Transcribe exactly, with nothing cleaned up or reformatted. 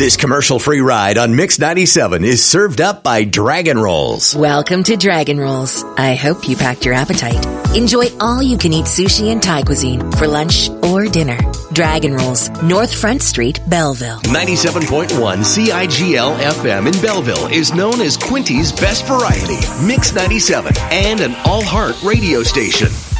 This commercial-free ride on Mix ninety-seven is served up by Dragon Rolls. Welcome to Dragon Rolls. I hope you packed your appetite. Enjoy all-you-can-eat sushi and Thai cuisine for lunch or dinner. Dragon Rolls, North Front Street, Belleville. ninety-seven point one C I G L F M in Belleville is known as Quinty's Best Variety, Mix ninety-seven, and an all-heart radio station.